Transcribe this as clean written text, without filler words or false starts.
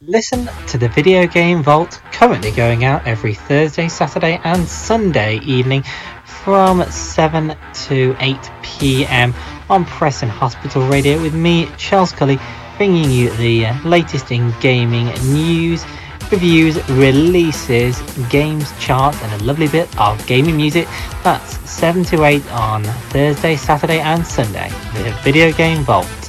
Listen to the Video Game Vault, currently going out every Thursday, Saturday and Sunday evening from 7 to 8 p.m. on Preston Hospital Radio with me, Charles Cully, bringing you the latest in gaming news, reviews, releases, games, charts and a lovely bit of gaming music. That's 7 to 8 on Thursday, Saturday and Sunday, the Video Game Vault.